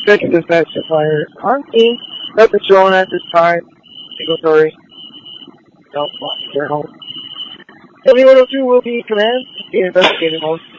Check the section fire on scene. No patrol at this time. Regulatory. Don't block their home. W102 will be command. The investigating mode.